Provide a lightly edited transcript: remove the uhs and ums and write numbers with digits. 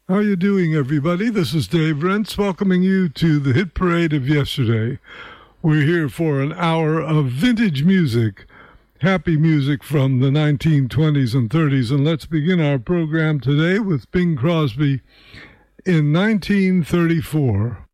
How you doing, everybody? This is Dave Rentz welcoming you to the hit parade of yesterday. We're here for an hour of vintage music, happy music from the 1920s and 30s, and let's begin our program today with Bing Crosby in 1934.